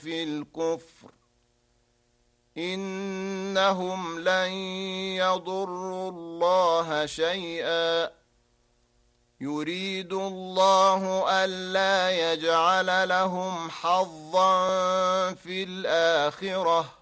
في الكفر إنهم لن يضروا الله شيئا يريد الله ألا يجعل لهم حظا في الآخرة